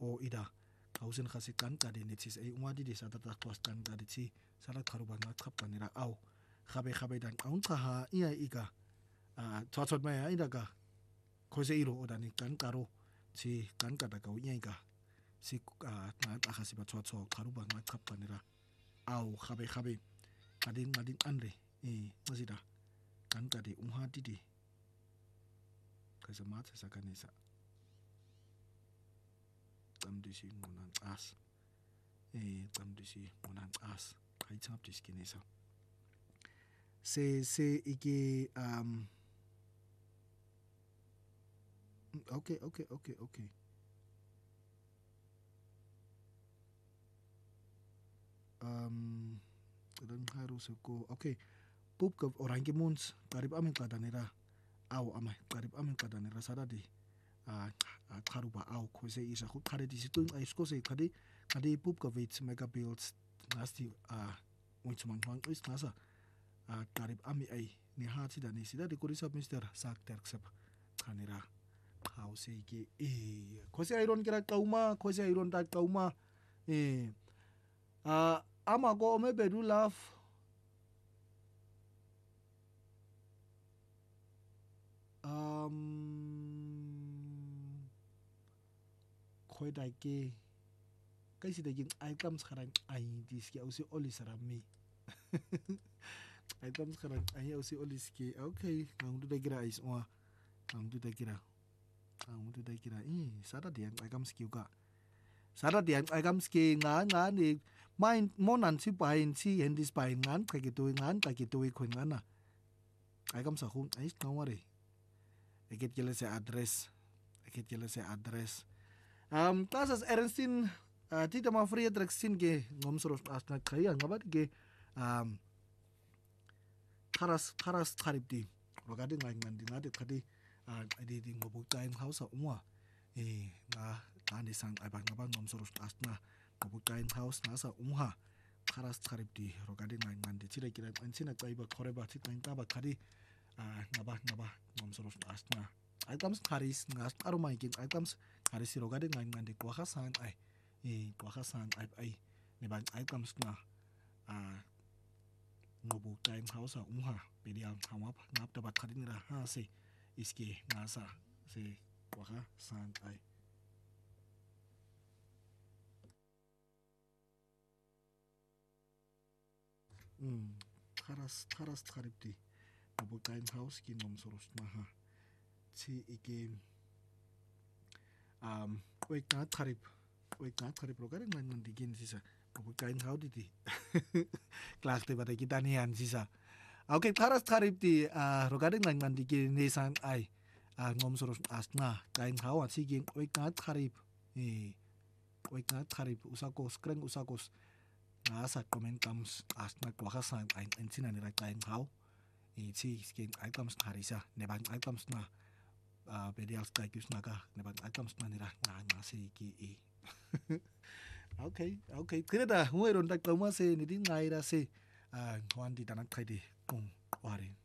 o ida kausen khasi kan ka de netis ai umadi di sata ta kwas kan ka di sala kharuba na khap kanira au khabe dan aun kha ha ia iga chot ma ida ka khose iro odani kan karo chi kan ka da ka ia iga si na ta khasi ba chot kharuba na khap kanira au khabe kadin anre masida kan ka de umhadi di kaisa mat sa kanisa tamdisi ngunan as tamdisi ngunan as kai chap dis kinesa se ike okay dan harus ko okay pup ka orang ke mons karib amin kadanera au amai karib amin kadanera sadadi karuba au kose isa khut khade di situ ai sko se khade pup ka weights megabits nasti uitsman hang is nasa karib ami ai ni hati da ni sida di kurisa mister sak terksep kanira au se ke kose iron kira kauma kose iron ta kauma ama go me bedu love khoi dai ke kai si daging items sekarang ai di ski ausi oli sarami items sekarang ai ausi oli ski okay ngang du dagira is wa ngang du dagira sada dia items ski ga sada dia items ski nga ni main monan si pain si hendis pain ngan ka gitu khoi ngana items sa khung ai ngawari ekit kila se address tasas Ernstine tita ma Friedrich sin ke ngomsoros asna kaya ngabat ke karas karib di rogade ngan di ngade kadi di ngobu time house umwa nga andi sang abang ngabang ngomsoros asna ngobu time house nasa umha karas karib di rogade ngan di tira kira ansina kaiba koreba tita ngaba kadi ngaba ngomsoros asna items karis ngas aroma ikin items karis rogade ngan di kwahasan ai kwahasan ai ne ban items na ngobu time house umha pediam hamap ngap dapat kadinira ha se iski nasa se kwahasan ai karas karib di ngobu time house ki ngomsoros maha si ike wek na tarip rogade ngan digin sisa kain kau di kelas te pada kita nian sisa okay karas tarip di rogade ngan digin nisan ai ngom soros asna kain kau sigin wek na tarip usakos kreng usakos ngasa komentams asna kwahasan ai ensina ni kain kau si skin items harisa neban items na pedials kaikus naga neban items na nira ngasi ki okay kira da hueron tak tau se ni din ngai ra se hwan di tanak thai di kung wari